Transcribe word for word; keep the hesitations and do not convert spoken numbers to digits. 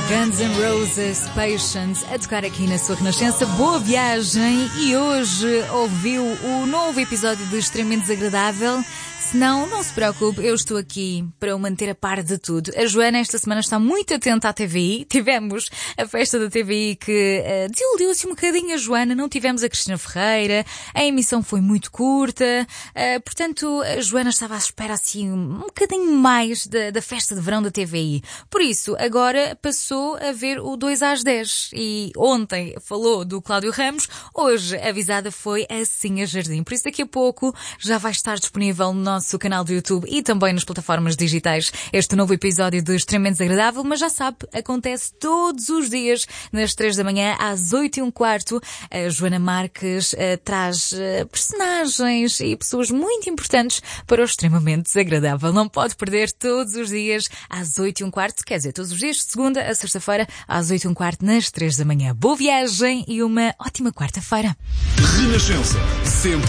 Guns N' Roses, Patience, a tocar aqui na sua Renascença. Boa viagem! E hoje ouviu o novo episódio de Extremamente Desagradável. Se não, não se preocupe, eu estou aqui para o manter a par de tudo. A Joana esta semana está muito atenta à T V I. Tivemos a festa da T V I que uh, desiludiu-se um bocadinho a Joana. Não tivemos a Cristina Ferreira. A emissão foi muito curta. Uh, portanto, a Joana estava à espera assim um bocadinho mais da, da festa de verão da T V I. Por isso, agora passou a ver o dois às dez. E ontem falou do Cláudio Ramos. Hoje a avisada foi a Sinha Jardim. Por isso, daqui a pouco já vai estar disponível no nosso canal do YouTube e também nas plataformas digitais este novo episódio de Extremamente Desagradável, mas já sabe, acontece todos os dias nas três da manhã às oito e um quarto. A Joana Marques uh, traz uh, personagens e pessoas muito importantes para o Extremamente Desagradável. Não pode perder todos os dias às oito e um quarto, quer dizer, todos os dias de segunda a sexta-feira às oito e um quarto nas três da manhã. Boa viagem e uma ótima quarta-feira. Renascença, sempre